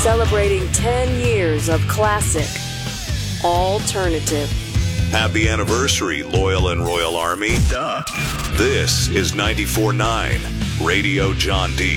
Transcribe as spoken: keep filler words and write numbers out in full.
Celebrating ten years of classic alternative. Happy anniversary, Loyal and Royal Army. Duh. This is ninety-four point nine Radio John D.